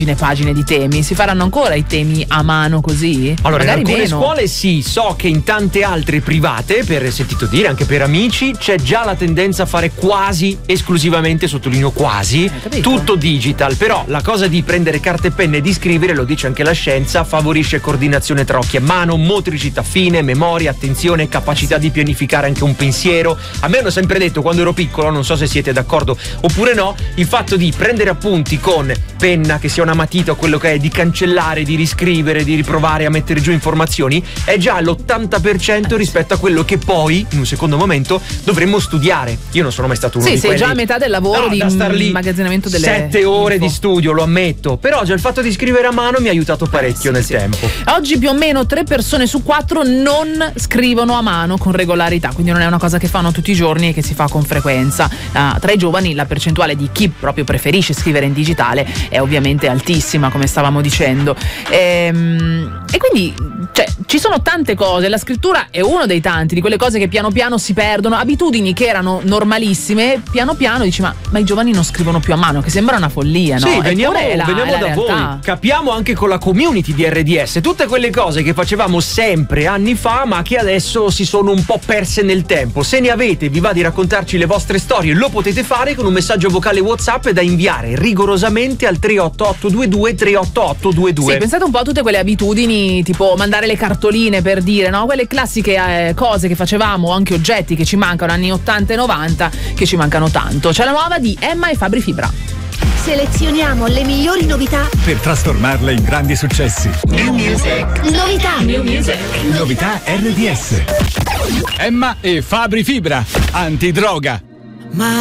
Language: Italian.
pagine di temi. Si faranno ancora i temi a mano così? Allora, magari in alcune meno. scuole sì, so che in tante altre private, per sentito dire, anche per amici, c'è già la tendenza a fare quasi esclusivamente, sottolineo quasi, tutto digital. Però la cosa di prendere carta e penna e di scrivere, lo dice anche la scienza, favorisce coordinazione tra occhi e mano, motricità fine, memoria, attenzione, capacità di pianificare anche un pensiero. A me hanno sempre detto quando ero piccolo, non so se siete d'accordo oppure no, il fatto di prendere appunti con penna, che sia una matita o quello che è, di cancellare, di riscrivere, di riprovare a mettere giù informazioni, è già l'80% rispetto a quello che poi in un secondo momento dovremmo studiare. Io non sono mai stato uno di quelli, sei già a metà del lavoro di immagazzinamento delle 7 ore info. di studio, lo ammetto, però già il fatto di scrivere a mano mi ha aiutato parecchio nel tempo. Oggi più o meno 3 persone su 4 non scrivono a mano con regolarità, quindi non è una cosa che fanno tutti i giorni e che si fa con frequenza. Tra i giovani la percentuale di chi proprio preferisce scrivere in digitale è ovviamente altissima, come stavamo dicendo, e quindi ci sono tante cose. La scrittura è uno dei tanti, di quelle cose che piano piano si perdono, abitudini che erano normalissime, piano piano dici ma i giovani non scrivono più a mano, che sembra una follia, no? Sì, veniamo la da realtà. voi, capiamo anche con la community di RDS tutte quelle cose che facevamo sempre anni fa ma che adesso si sono un po' perse nel tempo. Se ne avete, vi va di raccontarci le vostre storie, lo potete fare con un messaggio vocale WhatsApp da inviare rigorosamente al 38822 38822. Sì, pensate un po' a tutte quelle abitudini, tipo mandare le cartoline, per dire, no? Quelle classiche cose che facevamo, anche oggetti che ci mancano anni 80 e 90, che ci mancano tanto. C'è la nuova di Emma e Fabri Fibra. Selezioniamo le migliori novità per trasformarle in grandi successi. New Music. Novità. New Music. Novità RDS. Emma e Fabri Fibra. Antidroga. Ma